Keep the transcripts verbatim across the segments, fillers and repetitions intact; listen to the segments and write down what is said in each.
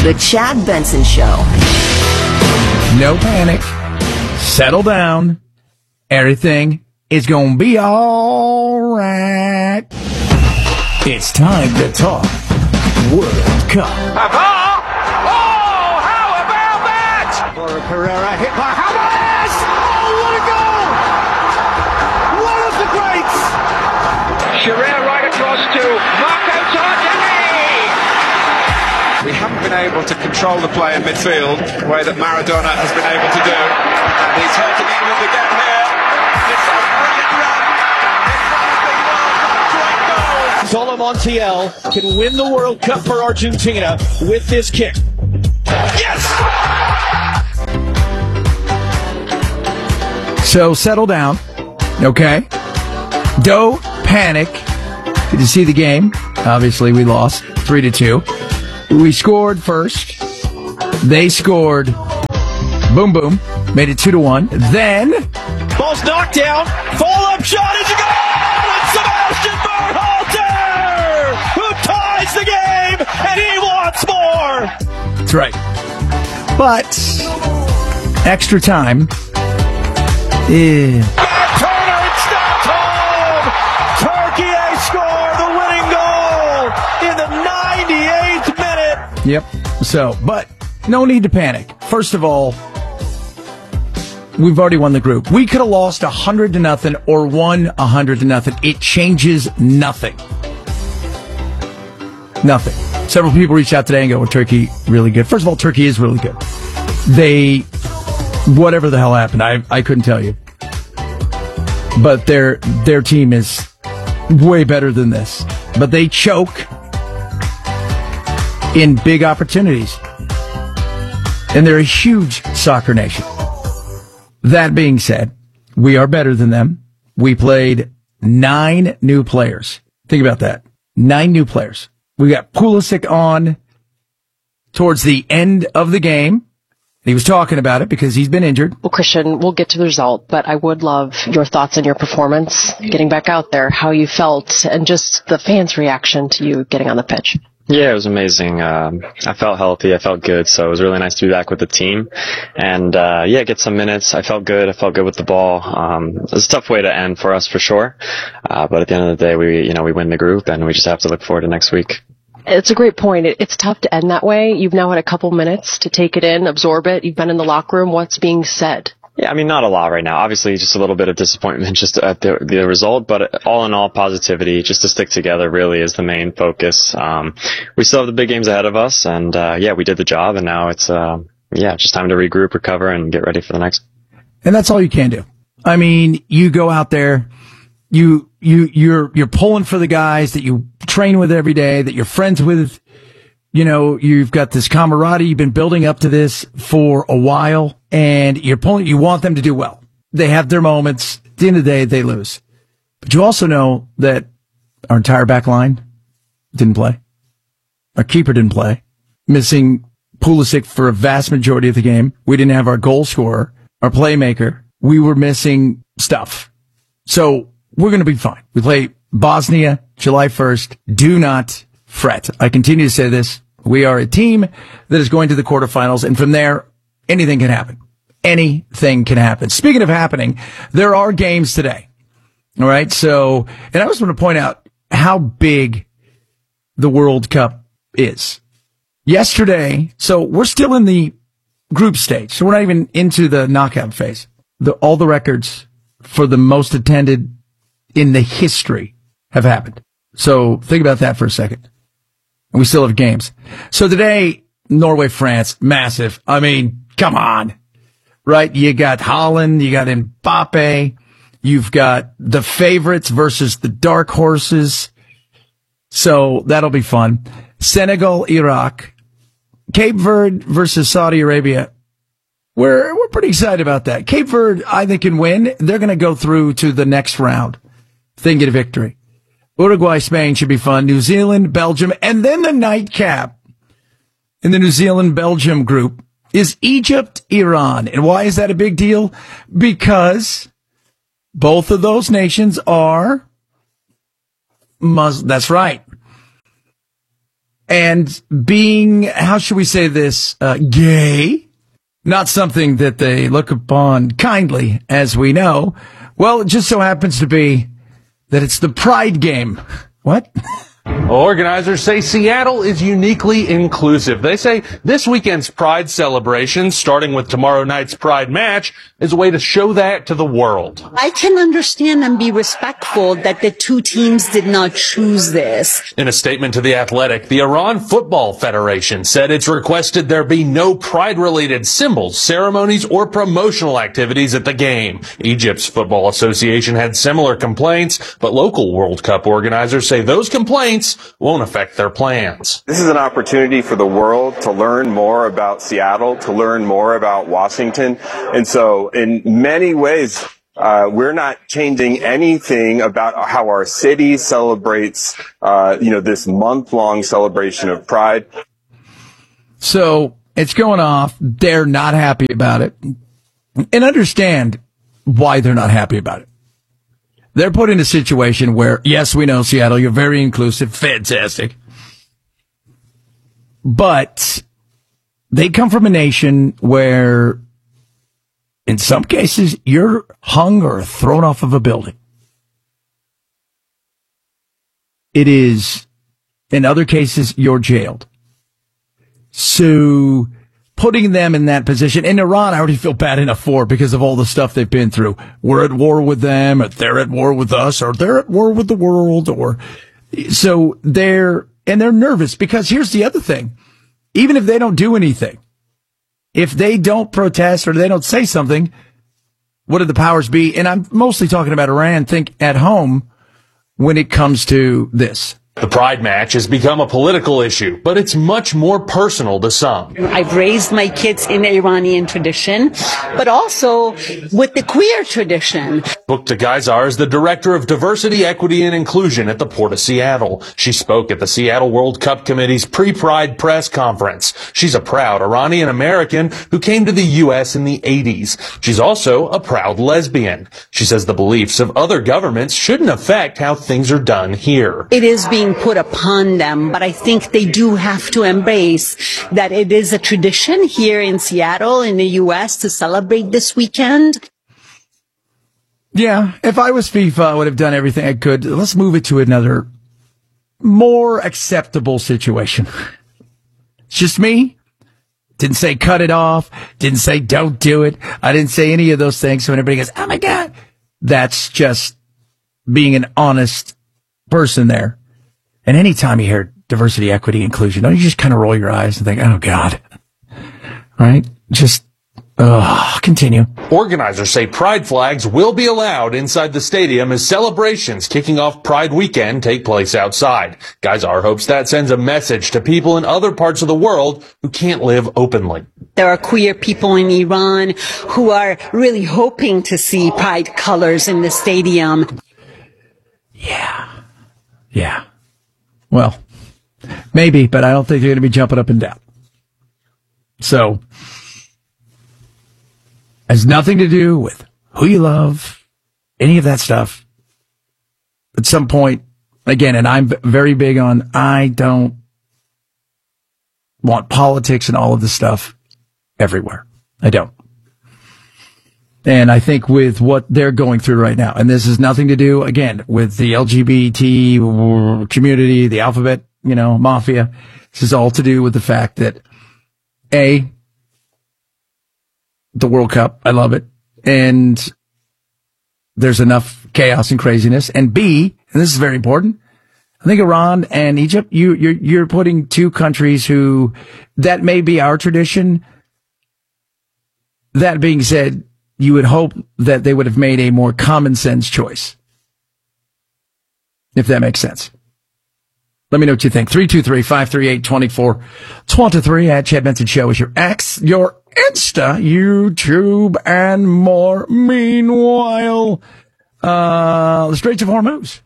The Chad Benson Show. No panic. Settle down. Everything is going to be all right. It's time to talk World Cup. Oh, how about that? Laura Pereira hit by Hamas. Oh, what a goal! One of the greats. Sherrer right across to Marco Tardini. We haven't been able to control the play in midfield the way that Maradona has been able to do. And he's hurting England again here. It's a brilliant run. It might be World Cup. Great goal. Solo Montiel can win the World Cup for Argentina with this kick. Yes! So settle down, okay? Don't panic. Did you see the game? Obviously, we lost three to two. We scored first. They scored. Boom, boom. Made it two to one. Then Ball's knocked down. Follow-up shot is a goal! And Sebastian Berhalter, who ties the game, and he wants more. that's right. But extra time. Eh. Turner in Stockholm! Turkey score the winning goal in the ninety-eighth minute. Yep. So, but no need to panic. First of all, we've already won the group. We could have lost a hundred to nothing or won a hundred to nothing. It changes nothing. Nothing. Several people reached out today and go, well, Turkey really good. First of all, Turkey is really good. They, whatever the hell happened, I I couldn't tell you. But their their team is way better than this. But they choke in big opportunities. And they're a huge soccer nation. That being said, we are better than them. We played nine new players. Think about that. Nine new players. We got Pulisic on towards the end of the game. He was talking about it because he's been injured. Well, Christian, we'll get to the result, but I would love your thoughts on your performance, getting back out there, how you felt, and just the fans' reaction to you getting on the pitch. Yeah, it was amazing. Um, I felt healthy. I felt good. So it was really nice to be back with the team. And, uh, yeah, get some minutes. I felt good. I felt good with the ball. Um, it was a tough way to end for us for sure. Uh, but at the end of the day, we, you know, we win the group and we just have to look forward to next week. It's a great point. It, it's tough to end that way. You've now had a couple minutes to take it in, absorb it. You've been in the locker room. What's being said? Yeah, I mean, not a lot right now. Obviously, just a little bit of disappointment just at the, the result, but all in all, positivity, just to stick together really is the main focus. Um, we still have the big games ahead of us, and, uh, yeah, we did the job, and now it's, uh, yeah, just time to regroup, recover, and get ready for the next. And that's all you can do. I mean, you go out there, you, you, you're, you're pulling for the guys that you train with every day, that you're friends with. You know, you've got this camaraderie. You've been building up to this for a while, and you're pulling, you want them to do well. They have their moments. At the end of the day, they lose. But you also know that our entire back line didn't play. Our keeper didn't play. Missing Pulisic for a vast majority of the game. We didn't have our goal scorer, our playmaker. We were missing stuff. So we're going to be fine. We play Bosnia July first. Do not fret. I continue to say this. We are a team that is going to the quarterfinals, and from there, anything can happen. Anything can happen. Speaking of happening, there are games today. All right. So, and I just want to point out how big the World Cup is. Yesterday, so we're still in the group stage, so we're not even into the knockout phase. The, all the records for the most attended in the history have happened. So think about that for a second. And we still have games. So today, Norway, France, massive. I mean, come on. Right? You got Holland, you got Mbappe, you've got the favorites versus the dark horses. So that'll be fun. Senegal, Iraq, Cape Verde versus Saudi Arabia. We're, we're pretty excited about that. Cape Verde, I think, can win. They're going to go through to the next round. They can get a victory. Uruguay, Spain should be fun. New Zealand, Belgium, and then the nightcap in the New Zealand-Belgium group is Egypt, Iran. And why is that a big deal? Because both of those nations are Muslim. That's right. And being, how should we say this, uh, gay, not something that they look upon kindly, as we know. Well, it just so happens to be that it's the Pride game. What? Organizers say Seattle is uniquely inclusive. They say this weekend's Pride celebration, starting with tomorrow night's Pride match, is a way to show that to the world. I can understand and be respectful that the two teams did not choose this. In a statement to The Athletic, the Iran Football Federation said it's requested there be no Pride-related symbols, ceremonies, or promotional activities at the game. Egypt's Football Association had similar complaints, but local World Cup organizers say those complaints won't affect their plans. This is an opportunity for the world to learn more about Seattle, to learn more about Washington. And so in many ways, uh, we're not changing anything about how our city celebrates, uh, you know, this month-long celebration of Pride. So it's going off. They're not happy about it. And understand why they're not happy about it. They're put in a situation where, yes, we know, Seattle, you're very inclusive, fantastic. But they come from a nation where, in some cases, you're hung or thrown off of a building. It is, in other cases, you're jailed. So putting them in that position, in Iran, I already feel bad enough for because of all the stuff they've been through. We're at war with them, or they're at war with us, or they're at war with the world, or so they're, and they're nervous because here's the other thing. Even if they don't do anything, if they don't protest or they don't say something, what do the powers be? And I'm mostly talking about Iran, think at home when it comes to this. The Pride match has become a political issue, but it's much more personal to some. I've raised my kids in Iranian tradition, but also with the queer tradition. Bukta Geyzar is the Director of Diversity, Equity, and Inclusion at the Port of Seattle. She spoke at the Seattle World Cup Committee's pre-Pride press conference. She's a proud Iranian American who came to the U S in the eighties. She's also a proud lesbian. She says the beliefs of other governments shouldn't affect how things are done here. It is being put upon them, but I think they do have to embrace that it is a tradition here in Seattle, in the U S, to celebrate this weekend. Yeah, if I was FIFA, I would have done everything I could. Let's move it to another more acceptable situation. It's just me. Didn't say cut it off. Didn't say don't do it. I didn't say any of those things. So when everybody goes, oh my God, that's just being an honest person there. And anytime you hear diversity, equity, inclusion, don't you just kind of roll your eyes and think, oh God, right? Just, uh, continue. Organizers say Pride flags will be allowed inside the stadium as celebrations kicking off Pride weekend take place outside. Geyzar hopes that sends a message to people in other parts of the world who can't live openly. There are queer people in Iran who are really hoping to see Pride colors in the stadium. Yeah. Yeah. Well, maybe, but I don't think they're going to be jumping up and down. So, has nothing to do with who you love, any of that stuff. At some point, again, and I'm very big on, I don't want politics and all of this stuff everywhere. I don't. And I think with what they're going through right now, and this has nothing to do, again, with the L G B T community, the alphabet, you know, mafia. This is all to do with the fact that, A, the World Cup, I love it. And there's enough chaos and craziness. And B, and this is very important, I think Iran and Egypt, you, you're, you're putting two countries who, that may be our tradition. That being said, you would hope that they would have made a more common sense choice. If that makes sense. Let me know what you think. three two three, five three eight, two four two three at Chad Benson Show is your X, your Insta, YouTube, and more. Meanwhile, uh, the Straits of Hormuz.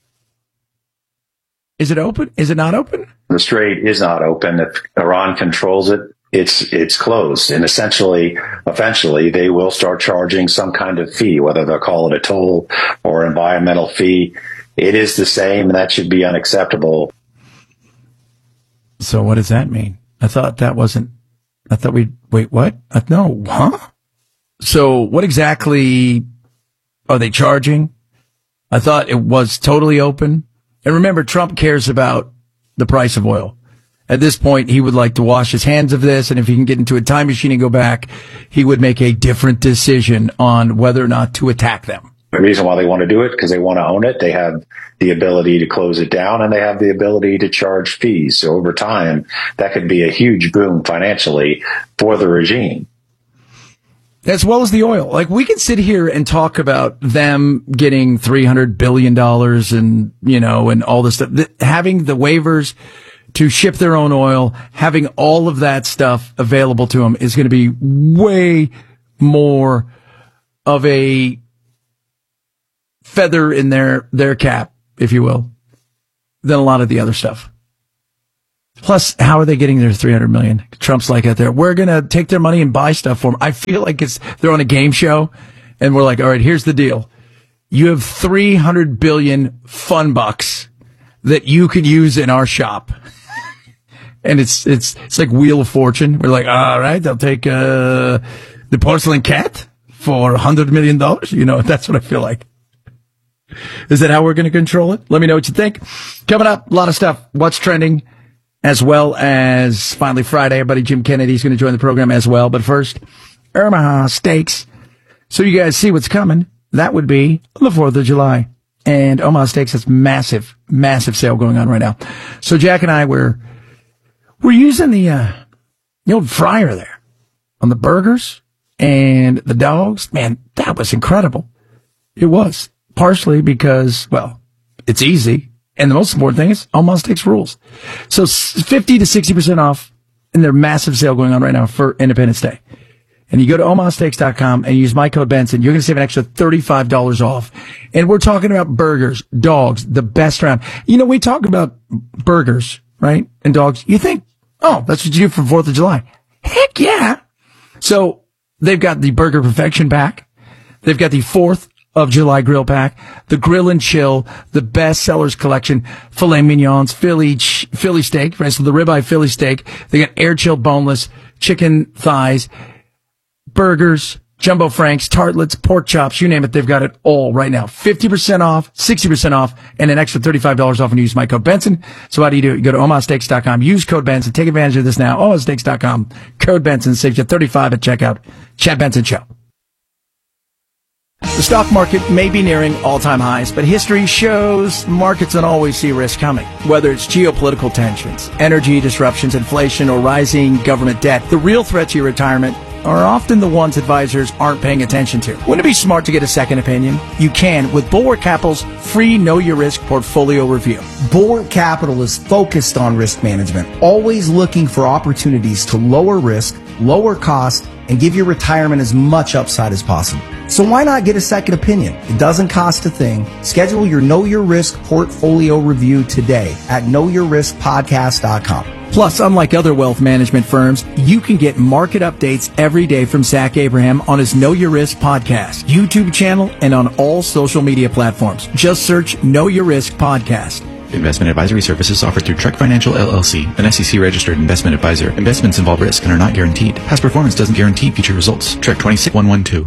Is it open? Is it not open? The strait is not open. If Iran controls it, it's it's closed. And essentially, eventually, they will start charging some kind of fee, whether they'll call it a toll or environmental fee. It is the same, and that should be unacceptable. So what does that mean? I thought that wasn't, I thought we, wait, what? Uh, no, huh? So what exactly are they charging? I thought it was totally open. And remember, Trump cares about the price of oil. At this point, he would like to wash his hands of this, and if he can get into a time machine and go back, he would make a different decision on whether or not to attack them. The reason why they want to do it, because they want to own it. They have the ability to close it down, and they have the ability to charge fees. So over time, that could be a huge boom financially for the regime. As well as the oil. Like, we can sit here and talk about them getting three hundred billion dollars and, you know, and all this stuff. The, having the waivers to ship their own oil, having all of that stuff available to them is going to be way more of a feather in their, their cap, if you will, than a lot of the other stuff. Plus, how are they getting their three hundred million? Trump's like out there, we're going to take their money and buy stuff for them. I feel like it's, they're on a game show and we're like, all right, here's the deal. You have three hundred billion fun bucks that you could use in our shop. And it's, it's, it's like Wheel of Fortune. We're like, all right, they'll take, uh, the porcelain cat for a hundred million dollars. You know, that's what I feel like. Is that how we're going to control it? Let me know what you think. Coming up, a lot of stuff. What's trending, as well as finally Friday. Our buddy Jim Kennedy is going to join the program as well. But first, Omaha Steaks. So you guys see what's coming. That would be the fourth of July. And Omaha Steaks has massive, massive sale going on right now. So Jack and I were, we're using the, uh, the old fryer there on the burgers and the dogs. Man, that was incredible. It was. Partially because, well, it's easy. And the most important thing is Omaha Steaks rules. So fifty to sixty percent off in their massive sale going on right now for Independence Day. And you go to omaha steaks dot com and use my code Benson. You're going to save an extra thirty-five dollars off. And we're talking about burgers, dogs, the best around. You know, we talk about burgers, right? And dogs. You think, oh, that's what you do for fourth of July. Heck yeah. So they've got the Burger Perfection Pack. They've got the fourth of July Grill Pack, the Grill and Chill, the Best Sellers Collection, filet mignons, Philly, Philly steak, right? So the ribeye Philly steak. They got air chilled boneless, chicken thighs, burgers, jumbo franks, tartlets, pork chops, you name it. They've got it all right now. fifty percent off, sixty percent off, and an extra thirty-five dollars off when you use my code Benson. So how do you do it? You go to omaha steaks dot com, use code Benson, take advantage of this now. omaha steaks dot com, code Benson saves you thirty-five at checkout. Chad Benson Show. The stock market may be nearing all-time highs, but history shows markets don't always see risk coming. Whether it's geopolitical tensions, energy disruptions, inflation, or rising government debt, the real threat to your retirement are often the ones advisors aren't paying attention to. Wouldn't it be smart to get a second opinion? You can with Bulwark Capital's free Know Your Risk portfolio review. Bulwark Capital is focused on risk management, always looking for opportunities to lower risk, lower cost, and give your retirement as much upside as possible. So why not get a second opinion? It doesn't cost a thing. Schedule your Know Your Risk portfolio review today at know your risk podcast dot com. Plus, unlike other wealth management firms, you can get market updates every day from Zach Abraham on his Know Your Risk podcast, YouTube channel, and on all social media platforms. Just search Know Your Risk Podcast. Investment advisory services offered through Trek Financial L L C, an S E C-registered investment advisor. Investments involve risk and are not guaranteed. Past performance doesn't guarantee future results. Trek two six one one two.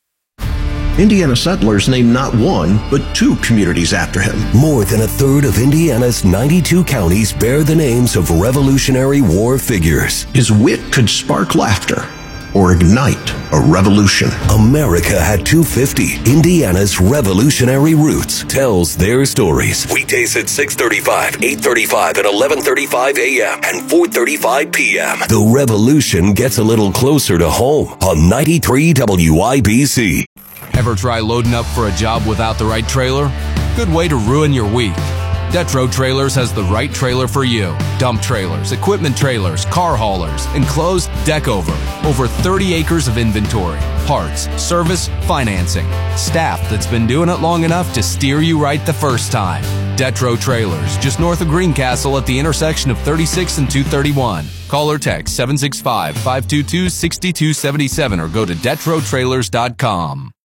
Indiana settlers named not one, but two communities after him. More than a third of Indiana's ninety-two counties bear the names of Revolutionary War figures. His wit could spark laughter or ignite a revolution. America at two fifty, Indiana's Revolutionary Roots, tells their stories. Weekdays at six thirty-five, eight thirty-five, and eleven thirty-five a.m. and four thirty-five p.m. The revolution gets a little closer to home on ninety-three W I B C. Ever try loading up for a job without the right trailer? Good way to ruin your week. Detro Trailers has the right trailer for you. Dump trailers, equipment trailers, car haulers, enclosed, deck over. Over thirty acres of inventory, parts, service, financing. Staff that's been doing it long enough to steer you right the first time. Detro Trailers, just north of Greencastle at the intersection of thirty-six and two thirty-one. Call or text seven six five, five two two, six two seven seven or go to detro trailers dot com.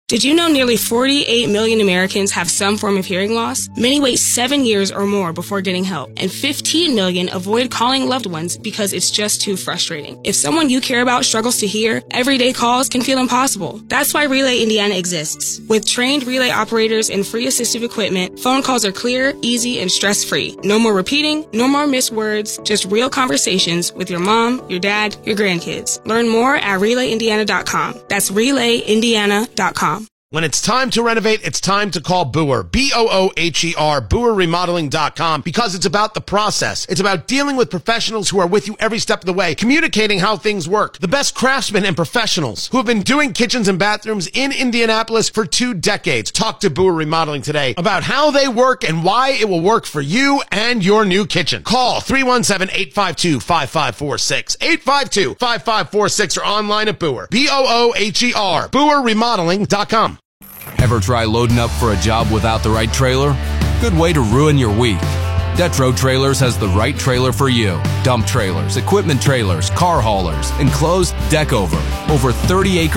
Did you know nearly forty-eight million Americans have some form of hearing loss? Many wait seven years or more before getting help, and fifteen million avoid calling loved ones because it's just too frustrating. If someone you care about struggles to hear, everyday calls can feel impossible. That's why Relay Indiana exists. With trained relay operators and free assistive equipment, phone calls are clear, easy, and stress-free. No more repeating, no more missed words, just real conversations with your mom, your dad, your grandkids. Learn more at relay indiana dot com. That's relay indiana dot com. When it's time to renovate, it's time to call Boer, B O O H E R, Boer Remodeling dot com, because it's about the process. It's about dealing with professionals who are with you every step of the way, communicating how things work. The best craftsmen and professionals who have been doing kitchens and bathrooms in Indianapolis for two decades. Talk to Boer Remodeling today about how they work and why it will work for you and your new kitchen. Call three one seven, eight five two, five five four six, eight five two, five five four six, or online at Boer, B O O H E R, Boer Remodeling dot com. Ever try loading up for a job without the right trailer? Good way to ruin your week. Detro Trailers has the right trailer for you. Dump trailers, equipment trailers, car haulers, enclosed deck over. Over thirty acres